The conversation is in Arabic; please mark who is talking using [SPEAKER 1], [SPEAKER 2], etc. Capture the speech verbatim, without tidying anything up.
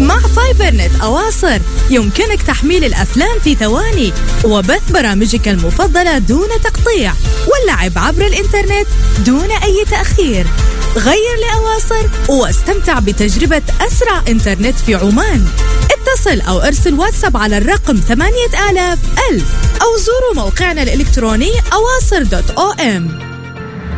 [SPEAKER 1] مع فايبرنت أواصر يمكنك تحميل الأفلام في ثواني وبث برامجك المفضلة دون تقطيع واللعب عبر الإنترنت دون أي تأخير. غير لأواصر واستمتع بتجربة أسرع إنترنت في عمان. اتصل أو ارسل واتساب على الرقم ثمانية آلاف ألف أو زوروا موقعنا الإلكتروني أواصر دوت أو إم.